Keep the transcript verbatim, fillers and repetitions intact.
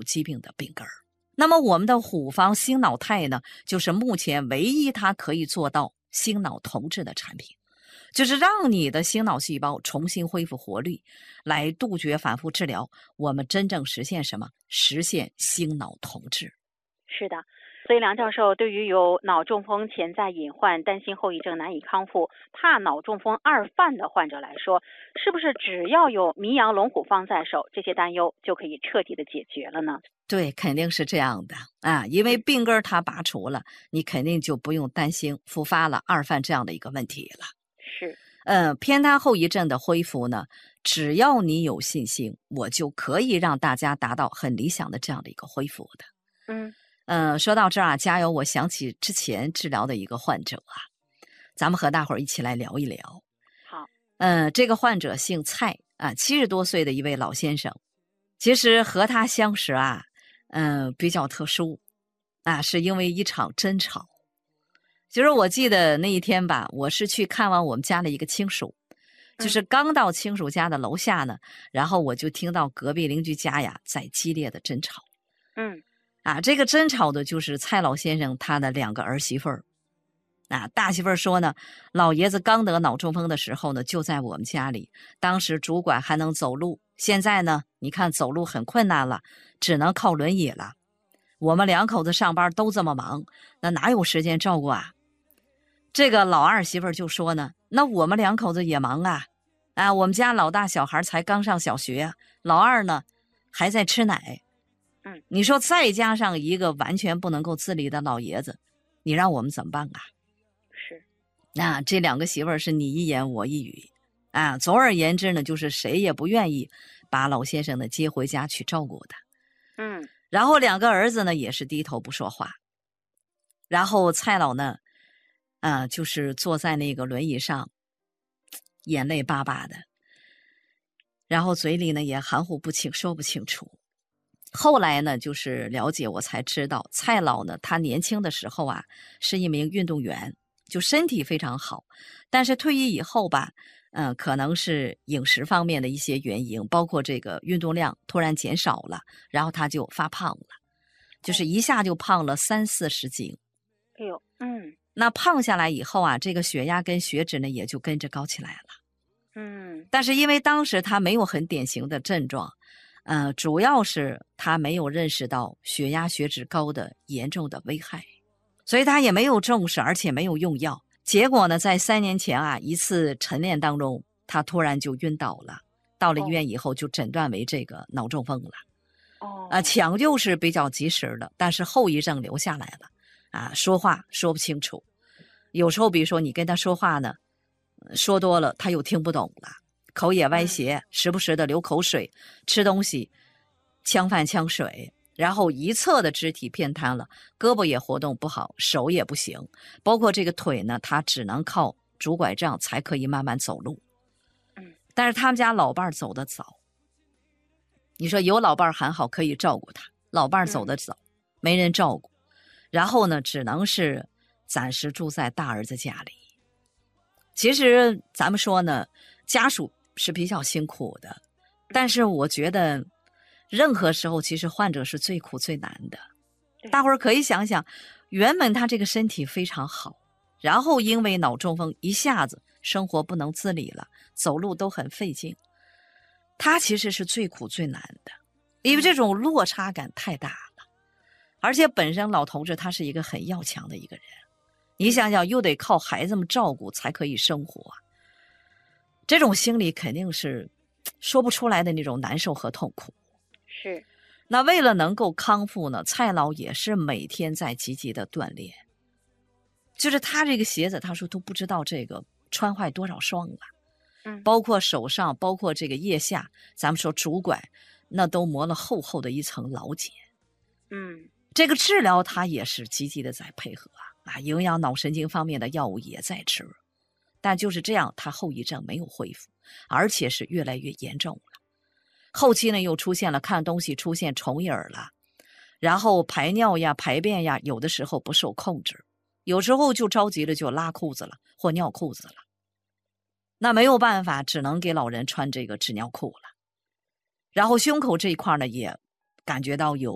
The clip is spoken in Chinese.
疾病的病根儿。那么我们的虎方星脑肽呢，就是目前唯一它可以做到星脑同治的产品，就是让你的星脑细胞重新恢复活力，来杜绝反复治疗，我们真正实现什么？实现星脑同治。 是的，所以梁教授对于有脑中风潜在隐患、担心后遗症难以康复、怕脑中风二犯的患者来说，是不是只要有迷羊龙虎方在手，这些担忧就可以彻底的解决了呢？ 对，肯定是这样的啊，因为病根它拔除了，你肯定就不用担心复发了二犯这样的一个问题了。 是， 呃，偏瘫后遗症的恢复呢，只要你有信心，我就可以让大家达到很理想的这样的一个恢复的。 嗯， 呃，说到这儿啊，加油！我想起之前治疗的一个患者啊，咱们和大伙儿一起来聊一聊。 好， 呃，这个患者姓蔡啊，七十多岁的一位老先生。其实和他相识啊，嗯、呃，比较特殊啊，是因为一场争吵。就是我记得那一天吧，我是去看望我们家的一个亲属，就是刚到亲属家的楼下呢，然后我就听到隔壁邻居家呀在激烈的争吵。 嗯， 啊，这个争吵的就是蔡老先生他的两个儿媳妇儿。啊，大媳妇儿说呢，老爷子刚得脑中风的时候呢，就在我们家里，当时主管还能走路，现在呢，你看走路很困难了，只能靠轮椅了。我们两口子上班都这么忙，那哪有时间照顾啊？这个老二媳妇儿就说呢，那我们两口子也忙啊，啊，我们家老大小孩才刚上小学，老二呢还在吃奶。 嗯， 你说再加上一个完全不能够自理的老爷子，你让我们怎么办啊？ 是， 那这两个媳妇儿是你一言我一语啊，总而言之呢，就是谁也不愿意把老先生呢接回家去照顾他。 嗯， 然后两个儿子呢也是低头不说话。然后蔡老呢，啊，就是坐在那个轮椅上，眼泪巴巴的，然后嘴里呢也含糊不清，说不清楚。后来呢，就是了解我才知道，蔡老呢，他年轻的时候啊，是一名运动员，就身体非常好。但是退役以后吧，嗯、呃，可能是饮食方面的一些原因，包括这个运动量突然减少了，然后他就发胖了，就是一下就胖了三四十斤。 哎呦，嗯， 那胖下来以后啊，这个血压跟血脂呢也就跟着高起来了。 嗯， 但是因为当时他没有很典型的症状。呃，主要是他没有认识到血压血脂高的严重的危害，所以他也没有重视，而且没有用药。结果呢，在三年前啊，一次晨练当中，他突然就晕倒了。到了医院以后，就诊断为这个脑中风了。 哦， 啊，抢救是比较及时的，但是后遗症留下来了。啊，说话说不清楚，有时候比如说你跟他说话呢，说多了他又听不懂了。口也歪斜，嗯、时不时的流口水，吃东西呛饭呛水，然后一侧的肢体偏瘫了，胳膊也活动不好，手也不行，包括这个腿呢，他只能靠拄拐杖才可以慢慢走路。 嗯， 但是他们家老伴走得早，你说有老伴还好可以照顾他，老伴走得早，嗯、没人照顾，然后呢，只能是暂时住在大儿子家里。其实咱们说呢，家属是比较辛苦的，但是我觉得任何时候其实患者是最苦最难的。大伙儿可以想想，原本他这个身体非常好，然后因为脑中风一下子生活不能自理了，走路都很费劲，他其实是最苦最难的，因为这种落差感太大了。而且本身老头子他是一个很要强的一个人，你想想又得靠孩子们照顾才可以生活，这种心理肯定是说不出来的那种难受和痛苦。 是。 那为了能够康复呢，蔡老也是每天在积极的锻炼。就是他这个鞋子，他说都不知道这个穿坏多少双了。 嗯， 包括手上，包括这个腋下，咱们说拄拐，那都磨了厚厚的一层老茧。 嗯， 这个治疗他也是积极的在配合啊，啊，营养脑神经方面的药物也在吃。但就是这样，他后遗症没有恢复，而且是越来越严重了。后期呢，又出现了看东西出现重影了，然后排尿呀、排便呀，有的时候不受控制，有时候就着急了就拉裤子了或尿裤子了。那没有办法，只能给老人穿这个纸尿裤了。然后胸口这一块呢，也感觉到有